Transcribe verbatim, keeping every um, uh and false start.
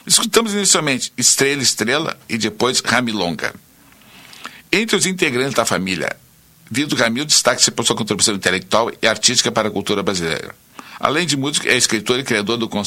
Escutamos inicialmente Estrela Estrela e depois Ramilonga. Entre os integrantes da família, Vitor Ramil destaca-se por sua contribuição intelectual e artística para a cultura brasileira. Além de músico, é escritor e criador do conceito